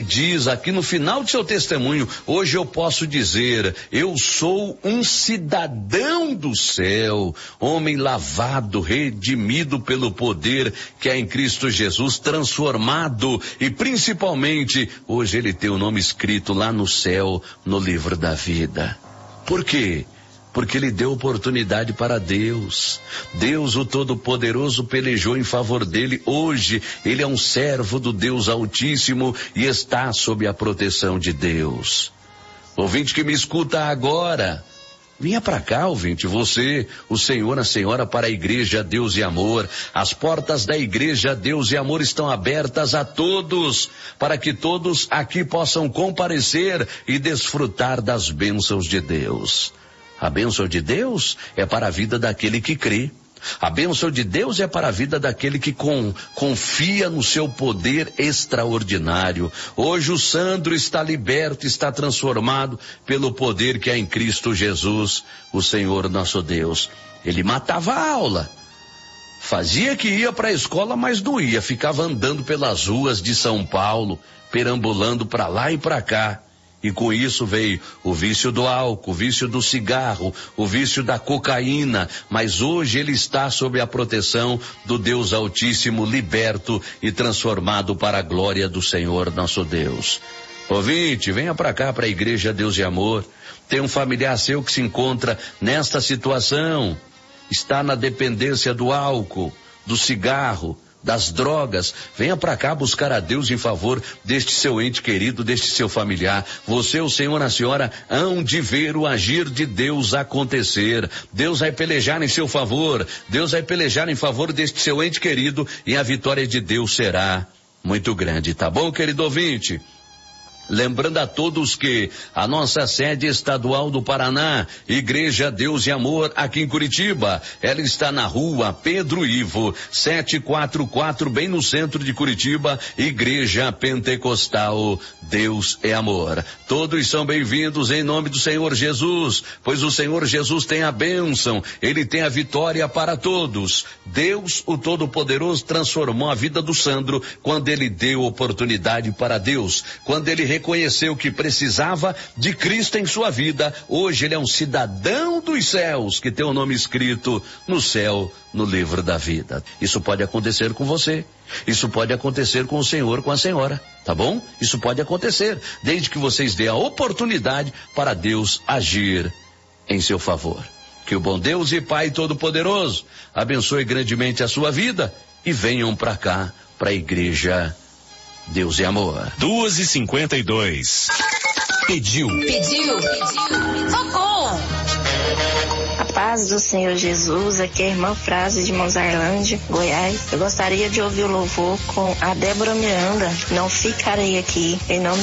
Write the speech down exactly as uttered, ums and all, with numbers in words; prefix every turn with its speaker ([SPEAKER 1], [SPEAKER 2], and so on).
[SPEAKER 1] diz aqui no final de seu testemunho: hoje eu posso dizer, eu sou um cidadão do céu, homem lavado, redimido pelo poder que é em Cristo Jesus, transformado, e principalmente, hoje ele tem o nome escrito lá no céu, no livro da vida. Por quê? Porque ele deu oportunidade para Deus. Deus, o Todo-Poderoso, pelejou em favor dele. Hoje, ele é um servo do Deus Altíssimo e está sob a proteção de Deus. Ouvinte que me escuta agora, venha para cá, ouvinte, você, o senhor, a senhora, para a Igreja Deus e Amor. As portas da Igreja Deus e Amor estão abertas a todos, para que todos aqui possam comparecer e desfrutar das bênçãos de Deus. A bênção de Deus é para a vida daquele que crê. A bênção de Deus é para a vida daquele que com, confia no seu poder extraordinário. Hoje o Sandro está liberto, está transformado pelo poder que é em Cristo Jesus, o Senhor nosso Deus. Ele matava a aula. Fazia que ia para a escola, mas não ia. Ficava andando pelas ruas de São Paulo, perambulando para lá e para cá. E com isso veio o vício do álcool, o vício do cigarro, o vício da cocaína, mas hoje ele está sob a proteção do Deus Altíssimo, liberto e transformado para a glória do Senhor nosso Deus. Ouvinte, venha para cá, para a Igreja Deus e Amor. Tem um familiar seu que se encontra nesta situação, está na dependência do álcool, do cigarro, das drogas. Venha para cá buscar a Deus em favor deste seu ente querido, deste seu familiar. Você, o senhor, a senhora, hão de ver o agir de Deus acontecer. Deus vai pelejar em seu favor, Deus vai pelejar em favor deste seu ente querido, e a vitória de Deus será muito grande, tá bom, querido ouvinte? Lembrando a todos que a nossa sede estadual do Paraná, Igreja Deus e Amor, aqui em Curitiba, ela está na rua Pedro Ivo, setecentos e quarenta e quatro, bem no centro de Curitiba, Igreja Pentecostal Deus é Amor. Todos são bem-vindos em nome do Senhor Jesus, pois o Senhor Jesus tem a bênção, ele tem a vitória para todos. Deus, o Todo-Poderoso, transformou a vida do Sandro quando ele deu oportunidade para Deus, quando ele reconheceu que precisava de Cristo em sua vida. Hoje ele é um cidadão dos céus, que tem o nome escrito no céu, no livro da vida. Isso pode acontecer com você, isso pode acontecer com o senhor, com a senhora, tá bom? Isso pode acontecer, desde que vocês dêem a oportunidade para Deus agir em seu favor. Que o bom Deus e Pai Todo-Poderoso abençoe grandemente a sua vida, e venham para cá, para a Igreja Deus e Amor.
[SPEAKER 2] duas e cinquenta e dois. Pediu.
[SPEAKER 3] Pediu. Pediu. Socorro.
[SPEAKER 4] A paz do Senhor Jesus, aqui é a irmã Frase de Mozarlândia, Goiás. Eu gostaria de ouvir o louvor com a Débora Miranda. Não ficarei aqui, em nome